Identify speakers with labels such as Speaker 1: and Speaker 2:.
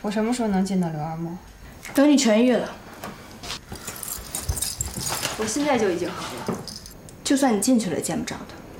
Speaker 1: 我什么时候能见到刘二木？
Speaker 2: 等你痊愈了。我现在就已经好了，就算你进去了，也见不着他。